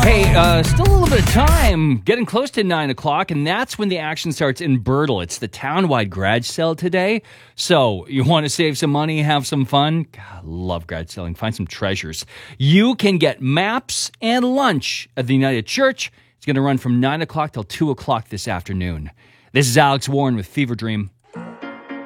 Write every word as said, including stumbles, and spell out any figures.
Hey, uh, still a little bit of time, getting close to nine o'clock, and that's when the action starts in Birtle. It's the town-wide garage sale today. So, you want to save some money, have some fun? God, love garage selling. Find some treasures. You can get maps and lunch at the United Church. It's going to run from nine o'clock till two o'clock this afternoon. This is Alex Warren with Fever Dream.